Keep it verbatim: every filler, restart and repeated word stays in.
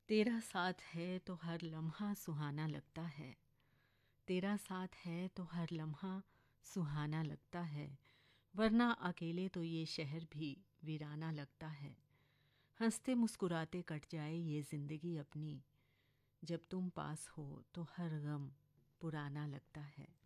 तेरा साथ है तो हर लम्हा सुहाना लगता है। तेरा साथ है तो हर लम्हा सुहाना लगता है, वरना अकेले तो ये शहर भी वीराना लगता है। हंसते मुस्कुराते कट जाए ये ज़िंदगी अपनी, जब तुम पास हो तो हर गम पुराना लगता है।